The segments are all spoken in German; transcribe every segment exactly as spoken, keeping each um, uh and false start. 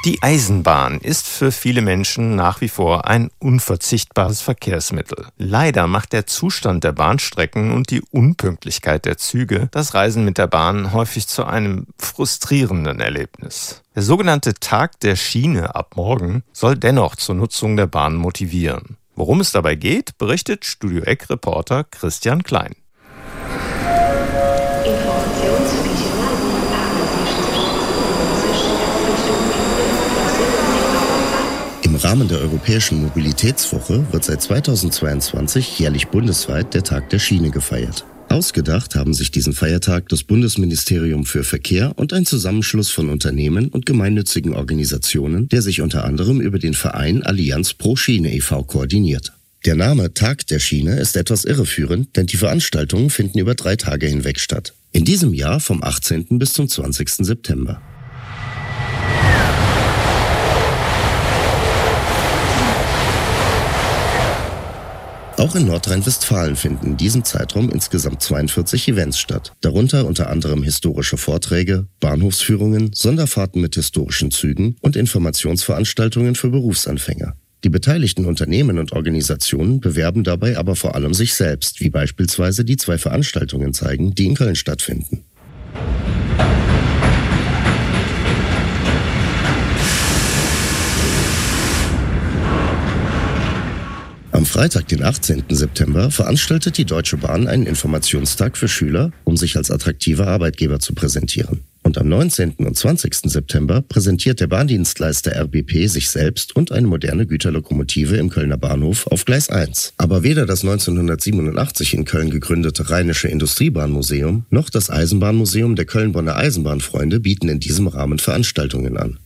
Die Eisenbahn ist für viele Menschen nach wie vor ein unverzichtbares Verkehrsmittel. Leider macht der Zustand der Bahnstrecken und die Unpünktlichkeit der Züge das Reisen mit der Bahn häufig zu einem frustrierenden Erlebnis. Der sogenannte Tag der Schiene ab morgen soll dennoch zur Nutzung der Bahn motivieren. Worum es dabei geht, berichtet Studio Eck-Reporter Christian Klein. Im Rahmen der Europäischen Mobilitätswoche wird seit zweitausendzweiundzwanzig jährlich bundesweit der Tag der Schiene gefeiert. Ausgedacht haben sich diesen Feiertag das Bundesministerium für Verkehr und ein Zusammenschluss von Unternehmen und gemeinnützigen Organisationen, der sich unter anderem über den Verein Allianz Pro Schiene e V koordiniert. Der Name Tag der Schiene ist etwas irreführend, denn die Veranstaltungen finden über drei Tage hinweg statt. In diesem Jahr vom achtzehnten bis zum zwanzigsten September. Auch in Nordrhein-Westfalen finden in diesem Zeitraum insgesamt zweiundvierzig Events statt, darunter unter anderem historische Vorträge, Bahnhofsführungen, Sonderfahrten mit historischen Zügen und Informationsveranstaltungen für Berufsanfänger. Die beteiligten Unternehmen und Organisationen bewerben dabei aber vor allem sich selbst, wie beispielsweise die zwei Veranstaltungen zeigen, die in Köln stattfinden. Am Freitag, den achtzehnten September, veranstaltet die Deutsche Bahn einen Informationstag für Schüler, um sich als attraktiver Arbeitgeber zu präsentieren. Und am neunzehnten und zwanzigsten September präsentiert der Bahndienstleister R B P sich selbst und eine moderne Güterlokomotive im Kölner Bahnhof auf Gleis eins. Aber weder das neunzehnhundertsiebenundachtzig in Köln gegründete Rheinische Industriebahnmuseum noch das Eisenbahnmuseum der Köln-Bonner Eisenbahnfreunde bieten in diesem Rahmen Veranstaltungen an.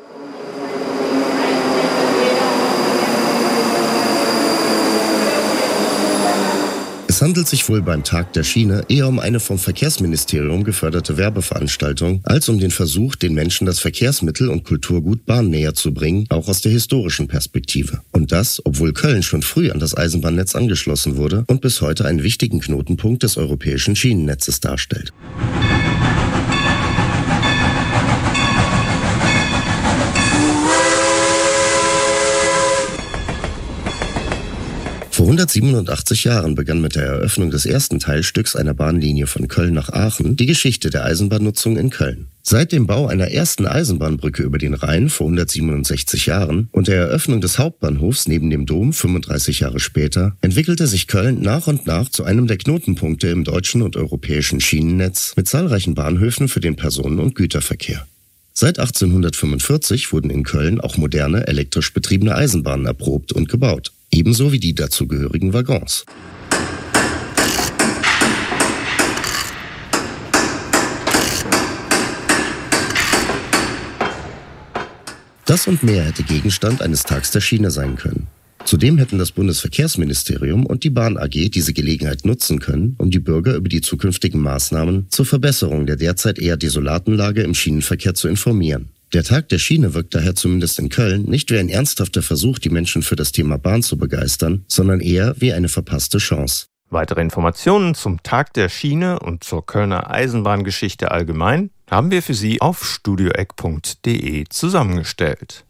Es handelt sich wohl beim Tag der Schiene eher um eine vom Verkehrsministerium geförderte Werbeveranstaltung, als um den Versuch, den Menschen das Verkehrsmittel und Kulturgut Bahn näher zu bringen, auch aus der historischen Perspektive. Und das, obwohl Köln schon früh an das Eisenbahnnetz angeschlossen wurde und bis heute einen wichtigen Knotenpunkt des europäischen Schienennetzes darstellt. Vor hundertsiebenundachtzig Jahren begann mit der Eröffnung des ersten Teilstücks einer Bahnlinie von Köln nach Aachen die Geschichte der Eisenbahnnutzung in Köln. Seit dem Bau einer ersten Eisenbahnbrücke über den Rhein vor hundertsiebenundsechzig Jahren und der Eröffnung des Hauptbahnhofs neben dem Dom fünfunddreißig Jahre später entwickelte sich Köln nach und nach zu einem der Knotenpunkte im deutschen und europäischen Schienennetz mit zahlreichen Bahnhöfen für den Personen- und Güterverkehr. Seit achtzehnhundertfünfundvierzig wurden in Köln auch moderne elektrisch betriebene Eisenbahnen erprobt und gebaut. Ebenso wie die dazugehörigen Waggons. Das und mehr hätte Gegenstand eines Tags der Schiene sein können. Zudem hätten das Bundesverkehrsministerium und die Bahn A G diese Gelegenheit nutzen können, um die Bürger über die zukünftigen Maßnahmen zur Verbesserung der derzeit eher desolaten Lage im Schienenverkehr zu informieren. Der Tag der Schiene wirkt daher zumindest in Köln nicht wie ein ernsthafter Versuch, die Menschen für das Thema Bahn zu begeistern, sondern eher wie eine verpasste Chance. Weitere Informationen zum Tag der Schiene und zur Kölner Eisenbahngeschichte allgemein haben wir für Sie auf studioeck punkt de zusammengestellt.